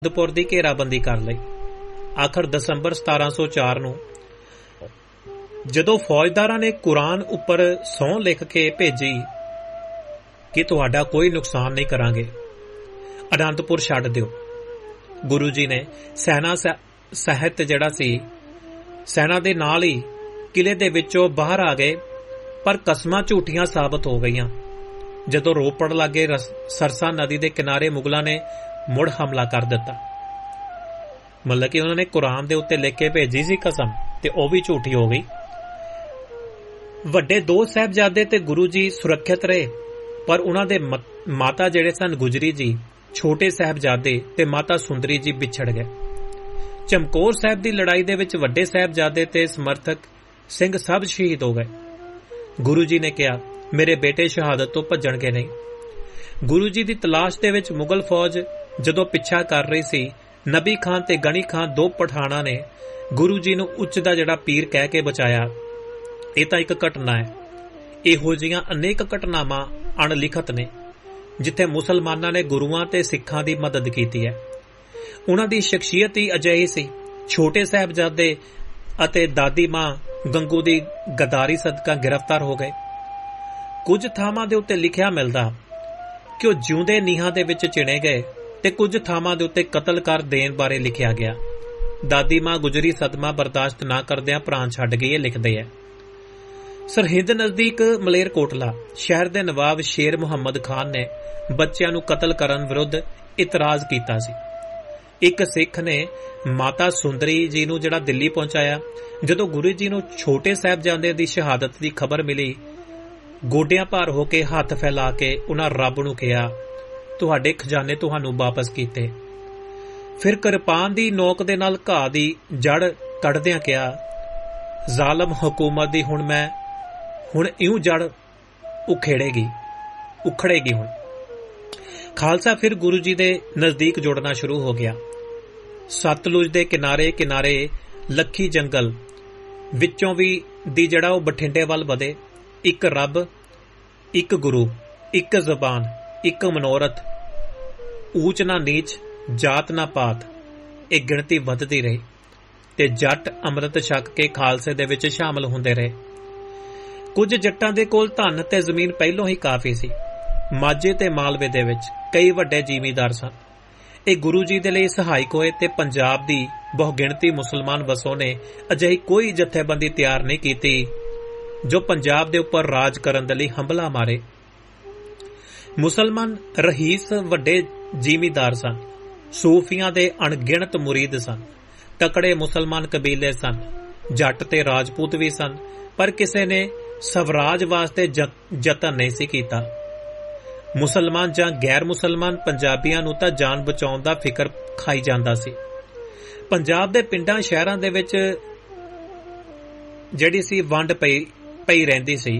ਆਨੰਦਪੁਰ ਦੀ ਘੇਰਾਬੰਦੀ ਕਰ ਲਈ। ਆਖਰ ਦਸੰਬਰ 1704 ਨੂੰ ਜਦੋਂ ਫੌਜਦਾਰਾਂ ਨੇ ਕੁਰਾਨ ਉੱਪਰ ਸਹੁੰ ਲਿਖ ਕੇ ਭੇਜੀ ਕਿ ਤੁਹਾਡਾ ਕੋਈ ਨੁਕਸਾਨ ਨਹੀਂ ਕਰਾਂਗੇ, ਆਨੰਦਪੁਰ ਛੱਡ ਦਿਓ, ਗੁਰੂ ਜੀ ਨੇ ਸੈਨਾ ਸਹਿਤ ਜਿਹੜਾ ਸੀ ਸੈਨਾ ਦੇ ਨਾਲ ਹੀ ਕਿਲੇ ਦੇ ਵਿੱਚੋਂ ਬਾਹਰ ਆ ਗਏ। ਪਰ ਕਸਮਾਂ ਝੂਠੀਆਂ ਸਾਬਤ ਹੋ ਗਈਆਂ। ਜਦੋਂ ਰੋਪੜ ਲਾਗੇ ਸਰਸਾ ਨਦੀ ਦੇ ਕਿਨਾਰੇ ਮੁਗਲਾਂ ਨੇ ਮੁੜ ਹਮਲਾ ਕਰ ਦਿੱਤਾ। ਮਤਲਬ ਕਿ ਉਹਨਾਂ ਨੇ ਕੁਰਾਨ ਦੇ ਉੱਤੇ ਲਿਖ ਕੇ ਭੇਜੀ ਸੀ ਕਸਮ, ਤੇ ਉਹ ਵੀ ਝੂਠੀ ਹੋ ਗਈ। ਵੱਡੇ ਦੋ ਸਾਹਿਬਜ਼ਾਦੇ ਤੇ ਗੁਰੂ ਜੀ ਸੁਰੱਖਿਅਤ ਰਹੇ, ਪਰ ਉਹਨਾਂ ਦੇ ਮਾਤਾ ਜਿਹੜੇ ਸਨ ਗੁਜਰੀ ਜੀ, ਛੋਟੇ ਸਾਹਿਬਜ਼ਾਦੇ ਤੇ ਮਾਤਾ ਸੁੰਦਰੀ ਜੀ ਵਿਛੜ ਗਏ। ਚਮਕੌਰ ਸਾਹਿਬ ਦੀ ਲੜਾਈ ਦੇ ਵਿੱਚ ਵੱਡੇ ਸਾਹਿਬਜ਼ਾਦੇ ਤੇ ਸਮਰਥਕ ਸਿੰਘ ਸਭ ਸ਼ਹੀਦ ਹੋ ਗਏ। ਗੁਰੂ ਜੀ ਨੇ ਕਿਹਾ, ਮੇਰੇ ਬੇਟੇ ਸ਼ਹਾਦਤ ਤੋਂ ਭੱਜਣਗੇ ਨਹੀਂ। ਗੁਰੂ ਜੀ ਦੀ ਤਲਾਸ਼ ਦੇ ਵਿੱਚ ਮੁਗਲ ਫੌਜ ਜਦੋਂ ਪਿੱਛਾ ਕਰ ਰਹੀ ਸੀ, ਨਬੀ ਖਾਨ ਤੇ ਗਣੀ ਖਾਨ ਦੋ ਪਠਾਨਾਂ ਨੇ ਗੁਰੂ ਜੀ ਨੂੰ ਉੱਚ ਦਾ ਜਿਹੜਾ ਪੀਰ ਕਹਿ ਕੇ ਬਚਾਇਆ। ਇਹ ਤਾਂ ਇੱਕ ਘਟਨਾ ਹੈ। ਇਹੋ ਜਿਹੀਆਂ ਅਨੇਕ ਘਟਨਾਵਾਂ ਅਣਲਿਖਤ ਨੇ ਜਿੱਥੇ ਮੁਸਲਮਾਨਾਂ ਨੇ ਗੁਰੂਆਂ ਤੇ ਸਿੱਖਾਂ ਦੀ ਮਦਦ ਕੀਤੀ ਹੈ। ਉਹਨਾਂ ਦੀ ਸ਼ਖਸੀਅਤ ਹੀ ਅਜਿਹੀ ਸੀ। ਛੋਟੇ ਸਾਹਿਬਜ਼ਾਦੇ ਅਤੇ ਦਾਦੀ ਮਾਂ ਗੰਗੂ ਦੀ ਗਦਾਰੀ ਸਦਕਾ ਗ੍ਰਿਫਤਾਰ ਹੋ ਗਏ। ਕੁਝ ਥਾਵਾਂ ਦੇ ਉੱਤੇ ਲਿਖਿਆ ਮਿਲਦਾ ਕਿ ਉਹ ਜਿਉਂਦੇ ਨੀਹਾਂ ਦੇ ਵਿੱਚ ਚਿਣੇ ਗਏ ਤੇ ਕੁਝ ਥਾਵਾਂ ਦੇ ਉੱਤੇ ਕਤਲ ਕਰ ਦੇਣ ਬਾਰੇ ਲਿਖਿਆ ਗਿਆ। ਦਾਦੀ ਮਾਂ ਗੁਜਰੀ ਸਦਮਾ ਬਰਦਾਸ਼ਤ ਨਾ ਕਰਦਿਆਂ ਪ੍ਰਾਣ ਛੱਡ ਗਈ, ਇਹ ਲਿਖਦੇ ਹੈ। ਸਰਹਿੰਦ ਨਜ਼ਦੀਕ ਮਲੇਰਕੋਟਲਾ ਸ਼ਹਿਰ ਦੇ ਨਵਾਬ ਸ਼ੇਰ ਮੁਹੰਮਦ ਖਾਨ ਨੇ ਬੱਚਿਆਂ ਨੂੰ ਕਤਲ ਕਰਨ ਵਿਰੁੱਧ ਇਤਰਾਜ਼ ਕੀਤਾ ਸੀ। ਇੱਕ ਸਿੱਖ ਨੇ ਮਾਤਾ ਸੁੰਦਰੀ ਜੀ ਨੂੰ ਜਿਹੜਾ ਦਿੱਲੀ ਪਹੁੰਚਾਇਆ। ਜਦੋਂ ਗੁਰੂ ਜੀ ਨੂੰ ਛੋਟੇ ਸਾਹਿਬਜ਼ਾਦੇ ਦੀ ਸ਼ਹਾਦਤ ਦੀ ਖਬਰ ਮਿਲੀ, ਗੋਡਿਆਂ ਭਾਰ ਹੋ ਕੇ ਹੱਥ ਫੈਲਾ ਕੇ ਉਹਨਾਂ ਰੱਬ ਨੂੰ ਕਿਹਾ, ਤੁਹਾਡੇ ਖਜ਼ਾਨੇ ਤੁਹਾਨੂੰ ਵਾਪਸ ਕੀਤੇ। ਫਿਰ ਕਿਰਪਾਨ ਦੀ ਨੋਕ ਦੇ ਨਾਲ ਘਾਹ ਦੀ ਜੜ ਕੱਢਦਿਆਂ ਕਿਹਾ, ਜ਼ਾਲਮ ਹਕੂਮਤ ਦੀ ਹੁਣ ਇਉਂ ਜੜ ਉਖੜੇਗੀ। ਹੁਣ ਖਾਲਸਾ ਫਿਰ ਗੁਰੂ ਜੀ ਦੇ ਨਜ਼ਦੀਕ ਜੁੜਨਾ ਸ਼ੁਰੂ ਹੋ ਗਿਆ। ਸਤਲੁਜ ਦੇ ਕਿਨਾਰੇ ਕਿਨਾਰੇ ਲੱਖੀ ਜੰਗਲ ਵਿੱਚੋਂ ਵੀ ਦੀ ਜਿਹੜਾ ਉਹ ਬਠਿੰਡੇ ਵੱਲ ਵਧੇ। ਇੱਕ ਰੱਬ, ਇੱਕ ਗੁਰੂ, ਇੱਕ ਜ਼ਬਾਨ, ਇੱਕ ਮਨੋਰਥ, ਊਚ ਨਾ ਨੀਚ, ਜਾਤ ਨਾ ਪਾਤ, ਇਹ ਗਿਣਤੀ ਵੱਧਦੀ ਰਹੀ ਤੇ ਜੱਟ ਅੰਮ੍ਰਿਤ ਛਕ ਕੇ ਖਾਲਸੇ ਦੇ ਵਿੱਚ ਸ਼ਾਮਲ ਹੁੰਦੇ ਰਹੇ। ਕੁਝ ਜੱਟਾਂ ਦੇ ਕੋਲ ਧਨ ਤੇ ਜ਼ਮੀਨ ਪਹਿਲੋਂ ਹੀ ਕਾਫੀ ਸੀ। ਮਾਝੇ ਤੇ ਮਾਲਵੇ ਦੇ ਵਿੱਚ ਕਈ ਵੱਡੇ ਜ਼ਿਮੀਂਦਾਰ ਸਨ। ਇਹ ਗੁਰੂ ਜੀ ਦੇ ਲਈ ਸਹਾਇਕ ਹੋਏ ਤੇ ਪੰਜਾਬ ਦੀ ਬਹੁਗਿਣਤੀ ਮੁਸਲਮਾਨ ਵਸੋਂ ਨੇ ਅਜਿਹੀ ਕੋਈ ਜਥੇਬੰਦੀ ਤਿਆਰ ਨਹੀਂ ਕੀਤੀ ਜੋ ਪੰਜਾਬ ਦੇ ਉੱਪਰ ਰਾਜ ਕਰਨ ਦੇ ਲਈ ਹੰਭਲਾ ਮਾਰੇ। ਮੁਸਲਮਾਨ ਰਹੀਸ ਵੱਡੇ ਜ਼ਿਮੀਂਦਾਰ ਸਨ। ਸੂਫੀਆਂ ਦੇ ਅਣਗਿਣਤ ਮੁਰੀਦ ਸਨ। ਤਕੜੇ ਮੁਸਲਮਾਨ ਕਬੀਲੇ ਸਨ। ਜੱਟ ਤੇ ਰਾਜਪੂਤ ਵੀ ਸਨ, ਪਰ ਕਿਸੇ ਨੇ ਸਵਰਾਜ ਵਾਸਤੇ ਯਤਨ ਨਹੀਂ ਸੀ ਕੀਤਾ। ਮੁਸਲਮਾਨ ਜਾਂ ਗੈਰ ਮੁਸਲਮਾਨ ਪੰਜਾਬੀਆਂ ਨੂੰ ਤਾਂ ਜਾਨ ਬਚਾਉਣ ਦਾ ਫਿਕਰ ਖਾਈ ਜਾਂਦਾ ਸੀ। ਪੰਜਾਬ ਦੇ ਪਿੰਡਾਂ ਸ਼ਹਿਰਾਂ ਦੇ ਵਿੱਚ ਜਿਹੜੀ ਸੀ ਵੰਡ ਪਈ ਰਹਿੰਦੀ ਸੀ।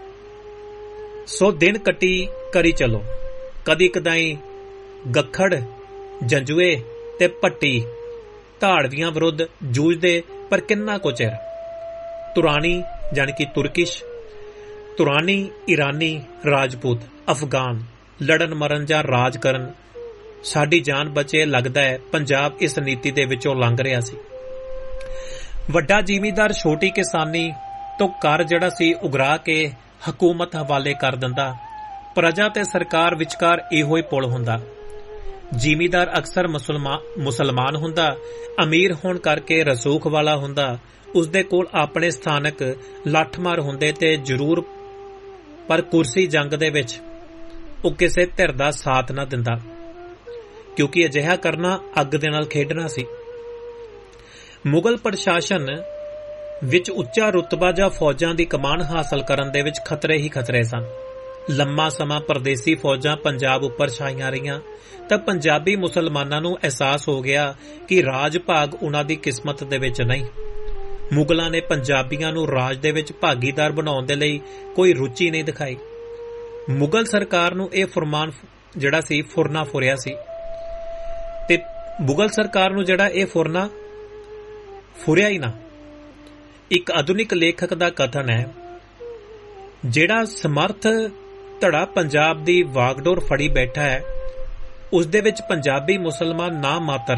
ਸੋ ਦਿਨ ਕੱਟੀ ਕਰੀ ਚਲੋ। ਕਦੀ ਕਦਾਈ ਗੱਖੜ, ਜੰਜੂਏ ਤੇ ਭੱਟੀ ਧਾੜਵੀਆਂ ਵਿਰੁੱਧ ਜੂਝਦੇ, ਪਰ ਕਿੰਨਾ ਕੁ ਚਿਰ। ਤੁਰਾਨੀ ਜਾਣੀ ਕਿ ਤੁਰਕਿਸ਼, ਤੁਰਾਨੀ, ਇਰਾਨੀ, ਰਾਜਪੂਤ, ਅਫਗਾਨ ਲੜਨ ਮਰਨ ਜਾਂ ਰਾਜ ਕਰਨ, ਸਾਡੀ ਜਾਨ ਬਚੇ। ਲੱਗਦਾ ਹੈ ਪੰਜਾਬ ਇਸ ਨੀਤੀ ਦੇ ਵਿੱਚੋਂ ਲੰਘ ਰਿਹਾ ਸੀ। ਵੱਡਾ ਜ਼ਿਮੀਂਦਾਰ ਛੋਟੀ ਕਿਸਾਨੀ ਤੋਂ ਕਰ ਜਿਹੜਾ ਸੀ ਉਗਰਾ ਕੇ ਹਕੂਮਤ ਹਵਾਲੇ ਕਰ ਦਿੰਦਾ। ਪ੍ਰਜਾ ਤੇ ਸਰਕਾਰ ਵਿਚਕਾਰ ਇਹੋ ਹੀ ਪੁਲ ਹੁੰਦਾ। ਜ਼ਿਮੀਂਦਾਰ ਅਕਸਰ ਮੁਸਲਮਾਨ ਹੁੰਦਾ, ਅਮੀਰ ਹੋਣ ਕਰਕੇ ਰਸੂਖ ਵਾਲਾ ਹੁੰਦਾ। ਉਸਦੇ ਕੋਲ ਆਪਣੇ ਸਥਾਨਕ ਲੱਠਮਾਰ ਹੁੰਦੇ ਤੇ ਜ਼ਰੂਰ, ਪਰ ਕੁਰਸੀ ਜੰਗ ਦੇ ਵਿੱਚ ਉਹ ਕਿਸੇ ਧਿਰ ਦਾ ਸਾਥ ਨਾ ਦਿੰਦਾ, ਕਿਉਂਕਿ ਅਜਿਹਾ ਕਰਨਾ ਅੱਗ ਦੇ ਨਾਲ ਖੇਡਣਾ ਸੀ। ਮੁਗਲ ਪ੍ਰਸ਼ਾਸਨ ਵਿੱਚ ਉੱਚਾ ਰੁਤਬਾ ਜਾਂ ਫੌਜਾਂ ਦੀ ਕਮਾਨ ਹਾਸਲ ਕਰਨ ਦੇ ਵਿੱਚ ਖਤਰੇ ਹੀ ਖਤਰੇ ਸਨ। ਲੰਮਾ ਸਮਾਂ ਪਰਦੇਸੀ ਫੌਜਾਂ ਪੰਜਾਬ ਉੱਪਰ ਛਾਈਆਂ ਰਹੀਆਂ ਤਾਂ ਪੰਜਾਬੀ ਮੁਸਲਮਾਨਾਂ ਨੂੰ ਅਹਿਸਾਸ ਹੋ ਗਿਆ ਕਿ ਰਾਜ ਭਾਗ ਉਹਨਾਂ ਦੀ ਕਿਸਮਤ ਦੇ ਵਿੱਚ ਨਹੀਂ। ਮੁਗਲਾਂ ਨੇ ਪੰਜਾਬੀਆਂ ਨੂੰ ਰਾਜ ਦੇ ਵਿੱਚ ਭਾਗੀਦਾਰ ਬਣਾਉਣ ਦੇ ਲਈ ਕੋਈ ਰੁਚੀ ਨਹੀਂ ਦਿਖਾਈ। ਮੁਗਲ ਸਰਕਾਰ ਨੂੰ ਇਹ ਫਰਮਾਨ ਜਿਹੜਾ ਸੀ ਫੁਰਨਾ ਫੁਰਿਆ ਸੀ, ਤੇ ਮੁਗਲ ਸਰਕਾਰ ਨੂੰ ਜਿਹੜਾ ਇਹ ਫੁਰਨਾ ਫੁਰਿਆ ਹੀ ਨਾ। ਇੱਕ ਆਧੁਨਿਕ ਲੇਖਕ ਦਾ ਕਥਨ ਹੈ, ਜਿਹੜਾ ਸਮਰਥ ਧੜਾ ਪੰਜਾਬ ਦੀ ਵਾਗਡੋਰ ਫੜੀ ਬੈਠਾ ਹੈ, ਉਸ ਦੇ ਵਿੱਚ ਪੰਜਾਬੀ ਮੁਸਲਮਾਨ ਨਾ ਮਾਤਰ